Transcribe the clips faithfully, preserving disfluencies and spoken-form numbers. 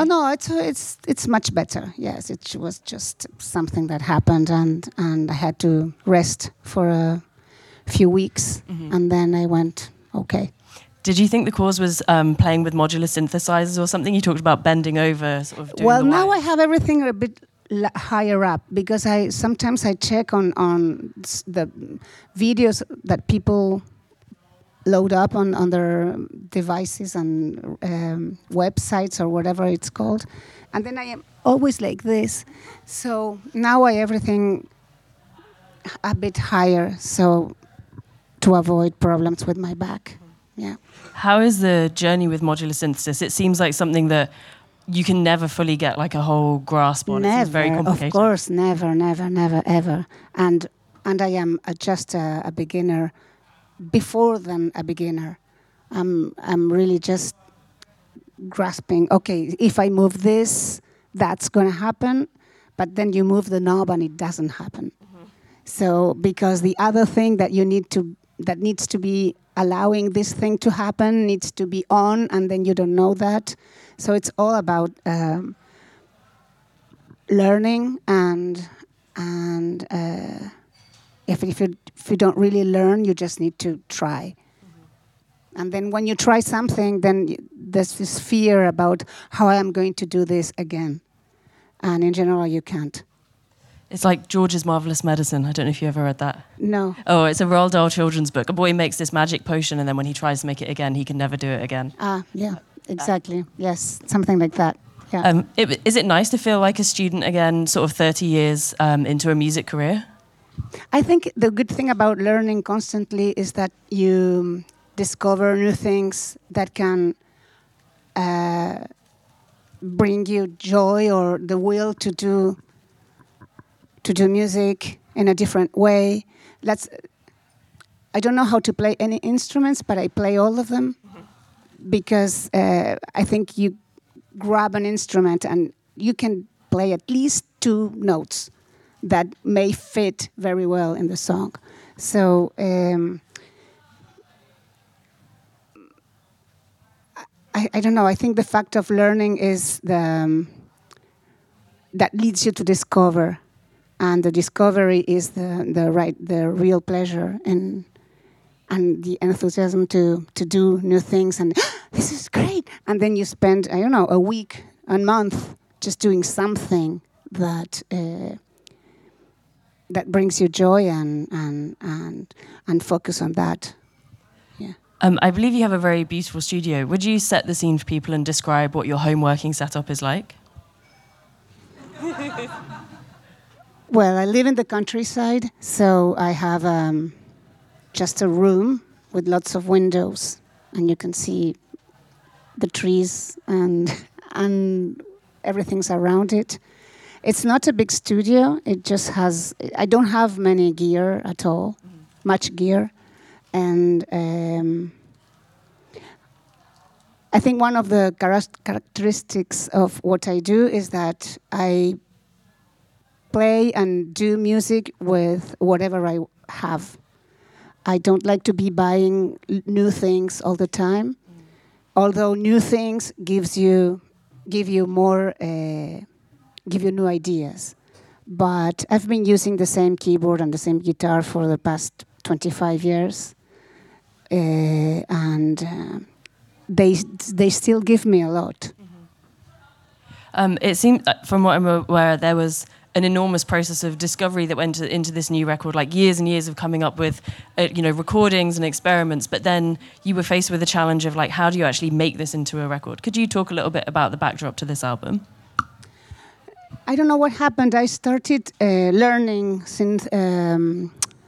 Oh no, it's it's it's much better. Yes, it was just something that happened, and and I had to rest for a few weeks, mm-hmm. and then I went okay. Did you think the cause was um, playing with modular synthesizers or something? You talked about bending over, sort of doing Well, the now wires. I have everything a bit l- higher up because I sometimes I check on on s- the videos that people load up on, on their devices and um, websites or whatever it's called, and then I am always like this. So now I everything a bit higher, so to avoid problems with my back. Yeah. How is the journey with modular synthesis? It seems like something that you can never fully get like a whole grasp on. Never, it seems very complicated. Of course, never, never, never, ever. And and I am a, just a, a beginner. Before than a beginner, I'm I'm really just grasping. Okay, if I move this, that's going to happen. But then you move the knob and it doesn't happen. Mm-hmm. So because the other thing that you need to that needs to be allowing this thing to happen needs to be on, and then you don't know that. So it's all about um, learning and and. Uh, If, if, you, if you don't really learn, you just need to try. Mm-hmm. And then when you try something, then y- there's this fear about how I'm going to do this again. And in general, you can't. It's like George's Marvelous Medicine. I don't know if you ever read that. No. Oh, it's a Roald Dahl children's book. A boy makes this magic potion, and then when he tries to make it again, he can never do it again. Ah, yeah, exactly. Yes, something like that. Yeah. Um, it, is it nice to feel like a student again, sort of thirty years um, into a music career? I think the good thing about learning constantly is that you discover new things that can uh, bring you joy or the will to do to do music in a different way. Let's. I don't know how to play any instruments, but I play all of them mm-hmm. because uh, I think you grab an instrument and you can play at least two notes that may fit very well in the song. So um, I, I don't know. I think the fact of learning is the um, that leads you to discover, and the discovery is the the right the real pleasure and and the enthusiasm to to do new things. And this is great. And then you spend I don't know a week, a month just doing something that. Uh, that brings you joy and and and and focus on that. Yeah. Um, I believe you have a very beautiful studio. Would you set the scene for people and describe what your home working setup is like? Well, I live in the countryside, so I have um, just a room with lots of windows, and you can see the trees and and everything's around it. It's not a big studio. It just has. I don't have many gear at all, mm-hmm. much gear, and um, I think one of the chara- characteristics of what I do is that I play and do music with whatever I have. I don't like to be buying new things all the time, mm. although new things gives you give you more. Uh, give you new ideas. But I've been using the same keyboard and the same guitar for the past twenty-five years. Uh, and uh, they they still give me a lot. Mm-hmm. Um, it seemed, from what I'm aware, there was an enormous process of discovery that went to, into this new record, like years and years of coming up with, uh, you know, recordings and experiments. But then you were faced with the challenge of, like, how do you actually make this into a record? Could you talk a little bit about the backdrop to this album? I don't know what happened. I started uh, learning since um,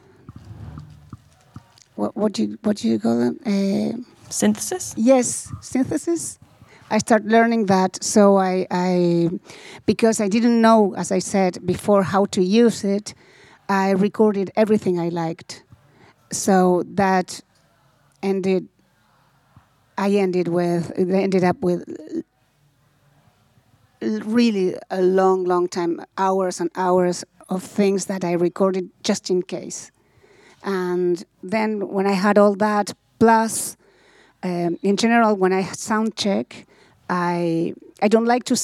what what do you what do you call it? Uh, synthesis. Yes, synthesis. I started learning that, so I, I because I didn't know, as I said before, how to use it. I recorded everything I liked, so that ended. I ended with ended up with. Really a long, long time, hours and hours of things that I recorded just in case. And then when I had all that, plus, um, in general, when I sound check, I I don't like to